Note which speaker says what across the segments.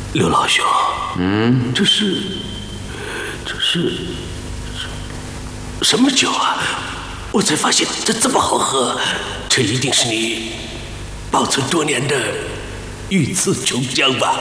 Speaker 1: 刘老兄，这是什么酒啊？我才发现这么好喝，这一定是你保存多年的御赐琼浆吧？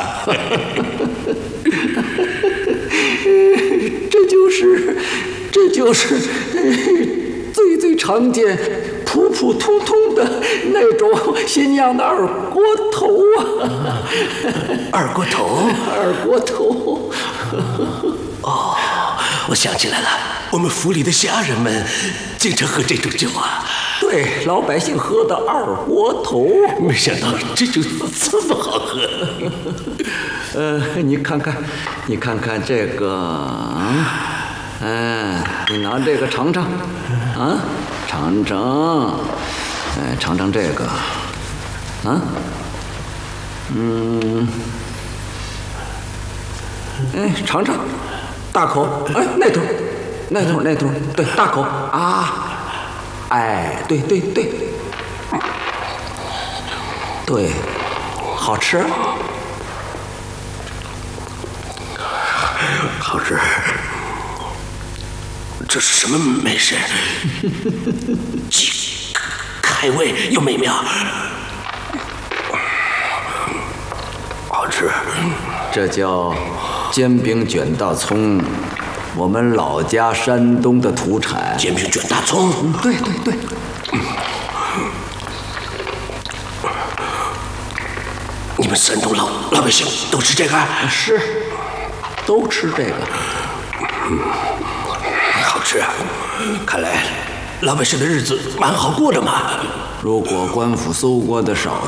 Speaker 2: 这就是最常见、普普通通的那种新酿的二锅头啊！
Speaker 1: 二锅头，
Speaker 2: 二锅头。
Speaker 1: 哦，我想起来了，我们府里的下人们经常喝这种酒啊。
Speaker 2: 对，老百姓喝的二锅头。
Speaker 1: 没想到这酒这么好喝。
Speaker 2: 你看看这个，你拿这个尝尝，啊，尝尝，尝尝这个，啊，尝尝，大口，那头，对，大口啊，对，对，好吃。
Speaker 1: 好吃，这是什么美食？既开胃又美妙，好吃。
Speaker 2: 这叫煎饼卷大葱，我们老家山东的土产。
Speaker 1: 煎饼卷大葱，
Speaker 2: 对。
Speaker 1: 你们山东老百姓都吃这个？
Speaker 2: 是，都吃这个。
Speaker 1: 好吃啊！看来老百姓的日子蛮好过的嘛。
Speaker 2: 如果官府搜刮的少